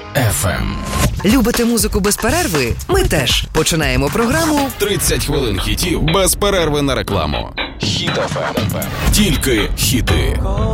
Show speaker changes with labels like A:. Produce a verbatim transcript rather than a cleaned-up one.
A: еф ем.
B: Любите музику без перерви? Ми теж. Починаємо програму
A: тридцять хвилин хітів без перерви на рекламу. Хіт еф ем. Тільки хіти.